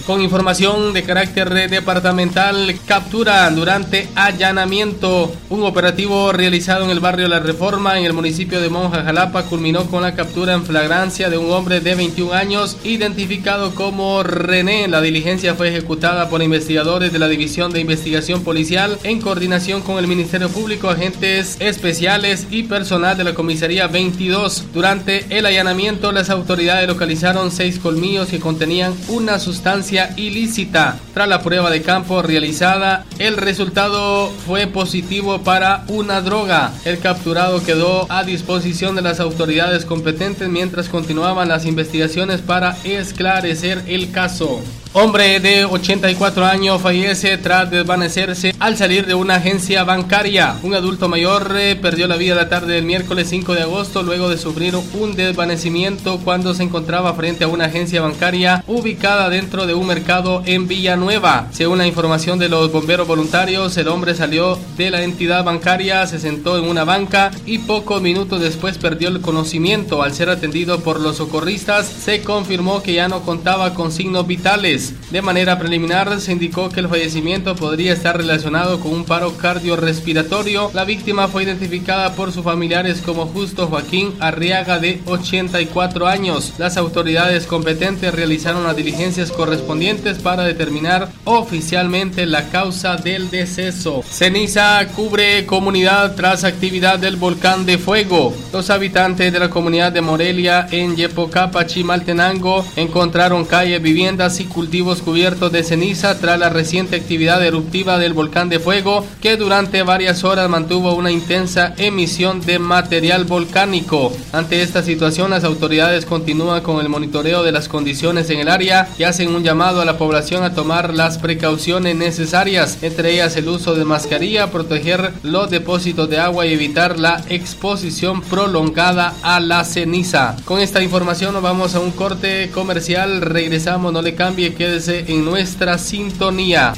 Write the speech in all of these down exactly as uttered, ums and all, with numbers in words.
Con información de carácter departamental, captura durante allanamiento. Un operativo realizado en el barrio La Reforma, en el municipio de Monja, Jalapa, culminó con la captura en flagrancia de un hombre de veintiún años, identificado como René. La diligencia fue ejecutada por investigadores de la División de Investigación Policial en coordinación con el Ministerio Público, agentes especiales y personal de la Comisaría veintidós. Durante el allanamiento, las autoridades localizaron seis colmillos que contenían una sustancia ilícita. Tras la prueba de campo realizada, el resultado fue positivo para una droga. El capturado quedó a disposición de las autoridades competentes mientras continuaban las investigaciones para esclarecer el caso. Hombre de ochenta y cuatro años fallece tras desvanecerse al salir de una agencia bancaria. Un adulto mayor eh, perdió la vida la tarde del miércoles cinco de agosto luego de sufrir un desvanecimiento cuando se encontraba frente a una agencia bancaria ubicada dentro de un mercado en Villanueva. Según la información de los bomberos voluntarios, el hombre salió de la entidad bancaria, se sentó en una banca y pocos minutos después perdió el conocimiento. Al ser atendido por los socorristas, se confirmó que ya no contaba con signos vitales. De manera preliminar, se indicó que el fallecimiento podría estar relacionado con un paro cardiorrespiratorio. La víctima fue identificada por sus familiares como Justo Joaquín Arriaga, de ochenta y cuatro años. Las autoridades competentes realizaron las diligencias correspondientes para determinar oficialmente la causa del deceso. Ceniza cubre comunidad tras actividad del volcán de fuego. Los habitantes de la comunidad de Morelia en Yepocapa, Chimaltenango, encontraron calles, viviendas y cultivos cubiertos de ceniza tras la reciente actividad eruptiva del volcán de fuego, que durante varias horas mantuvo una intensa emisión de material volcánico. Ante esta situación, las autoridades continúan con el monitoreo de las condiciones en el área y hacen un llamado a la población a tomar las precauciones necesarias, entre ellas el uso de mascarilla, proteger los depósitos de agua y evitar la exposición prolongada a la ceniza. Con esta información nos vamos a un corte comercial, regresamos, no le cambie, quédese en nuestra sintonía.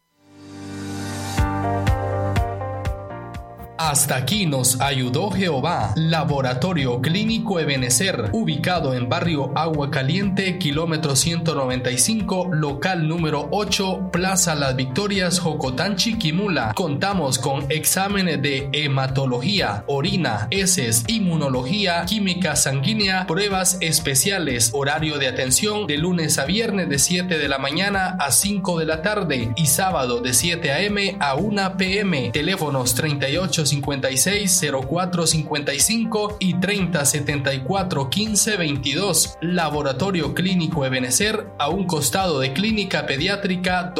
Hasta aquí nos ayudó Jehová. Laboratorio Clínico Ebenecer, ubicado en barrio Agua Caliente, kilómetro ciento noventa y cinco, local número ocho, Plaza Las Victorias, Jocotán, Chiquimula. Contamos con exámenes de hematología, orina, heces, inmunología, química sanguínea, pruebas especiales. Horario de atención de lunes a viernes de siete de la mañana a cinco de la tarde y sábado de siete a eme a una pe eme. Teléfonos treinta y ocho cincuenta y seis cero cuatro cincuenta y cinco y treinta setenta y cuatro quince veintidós. Laboratorio Clínico Ebenecer, a un costado de Clínica Pediátrica